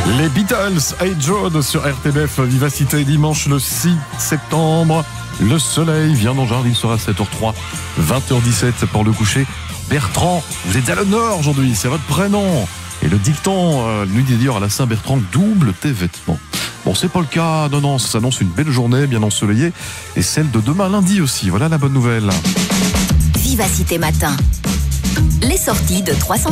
Les Beatles, Hey Jude sur RTBF Vivacité, dimanche le 6 septembre. Le soleil vient dans le jardin, il sera 7h03, 20h17 pour le coucher. Bertrand, vous êtes à l'honneur aujourd'hui, c'est votre prénom. Et le dicton lui dit dire à la Saint-Bertrand, double tes vêtements. Bon, c'est pas le cas, non, ça s'annonce une belle journée bien ensoleillée. Et celle de demain lundi aussi, voilà la bonne nouvelle. Vivacité Matin. Les sorties de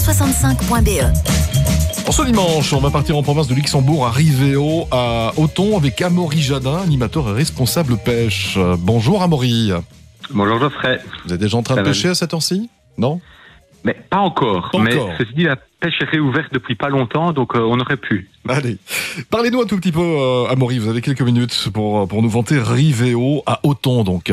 365.be. En ce dimanche, on va partir en province de Luxembourg à Rivéo, à Othon, avec Amaury Jadin, animateur et responsable pêche. Bonjour Amaury. Bonjour Geoffrey. Vous êtes déjà en train de pêcher à cette heure-ci ? Non ? Mais pas encore. Mais ceci dit, la pêche est réouverte depuis pas longtemps, donc on aurait pu. Allez, parlez-nous un tout petit peu, Amaury. Vous avez quelques minutes pour nous vanter Rivéo à Othon, donc.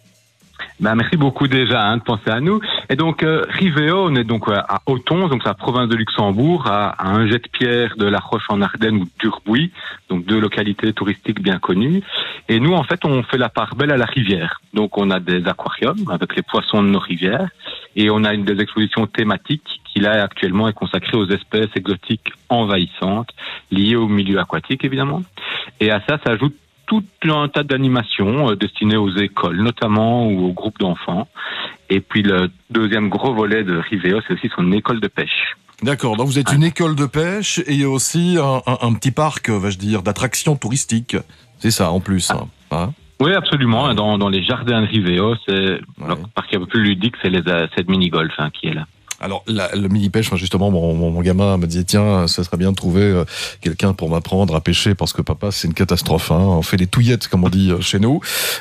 Merci beaucoup déjà de penser à nous. Et donc Rivéo, on est donc à Othon, donc c'est la province de Luxembourg, à un jet de pierre de La Roche en Ardennes ou d'Urbouy, donc deux localités touristiques bien connues. Et nous, en fait, on fait la part belle à la rivière. Donc on a des aquariums avec les poissons de nos rivières et on a des expositions thématiques qui là actuellement est consacrée aux espèces exotiques envahissantes liées au milieu aquatique évidemment. Et à ça s'ajoute tout un tas d'animations destinées aux écoles notamment ou aux groupes d'enfants. Et puis le deuxième gros volet de Rivéo, c'est aussi son école de pêche. D'accord, donc vous êtes une école de pêche et il y a aussi un petit parc, vais-je dire, d'attractions touristiques. C'est ça en plus. Hein. Oui, absolument. Dans les jardins de Rivéo, c'est le parc un peu plus ludique, c'est le mini-golf qui est là. Alors, le mini-pêche, justement, mon gamin me disait, tiens, ça serait bien de trouver quelqu'un pour m'apprendre à pêcher, parce que papa, c'est une catastrophe. On fait des touillettes, comme on dit chez nous.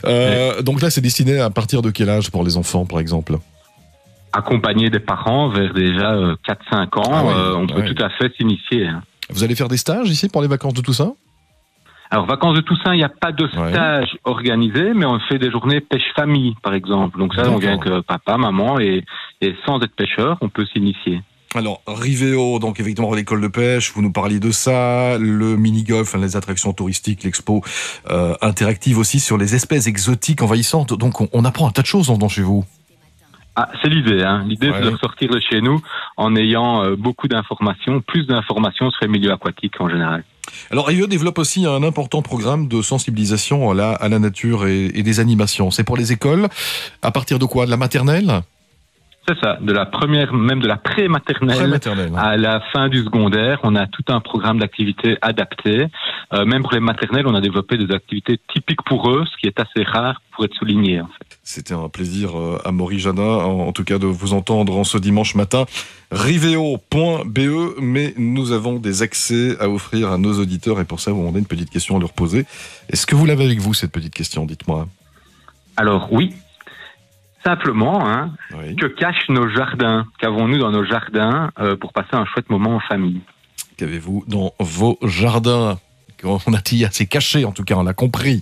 Donc là, c'est destiné à partir de quel âge pour les enfants, par exemple ? Accompagner des parents vers déjà 4-5 ans, on peut tout à fait s'initier. Vous allez faire des stages ici pour les vacances de Toussaint ? Alors, vacances de Toussaint, il n'y a pas de stage organisé, mais on fait des journées pêche-famille, par exemple. Donc ça, on vient avec papa, maman, et sans être pêcheur, on peut s'initier. Alors, Rivéo, donc effectivement, l'école de pêche, vous nous parliez de ça, le mini-golf, les attractions touristiques, l'expo interactive aussi sur les espèces exotiques envahissantes. Donc, on apprend un tas de choses dans chez vous. C'est l'idée. L'idée, c'est de ressortir de chez nous en ayant beaucoup d'informations, plus d'informations sur les milieux aquatiques en général. Alors, Rivéo développe aussi un important programme de sensibilisation à la nature et des animations. C'est pour les écoles, à partir de quoi ? De la maternelle ? C'est ça, de la première, même de la pré-maternelle à la fin du secondaire, on a tout un programme d'activités adaptées. Même pour les maternelles, on a développé des activités typiques pour eux, ce qui est assez rare pour être souligné. En fait. C'était un plaisir, Amaury Jadin, en tout cas de vous entendre en ce dimanche matin. Rivéo.be, mais nous avons des accès à offrir à nos auditeurs et pour ça, on a une petite question à leur poser. Est-ce que vous l'avez avec vous, cette petite question ? Dites-moi. Alors oui. Simplement, que cachent nos jardins ? Qu'avons-nous dans nos jardins pour passer un chouette moment en famille ? Qu'avez-vous dans vos jardins ? On a dit assez caché, en tout cas, on l'a compris.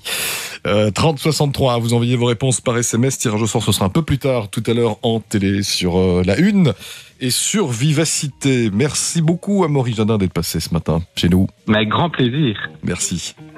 3063, vous envoyez vos réponses par SMS. Tirage au sort, ce sera un peu plus tard, tout à l'heure, en télé, sur la Une et sur Vivacité. Merci beaucoup, Amaury Jadin, d'être passé ce matin chez nous. Mais avec grand plaisir. Merci.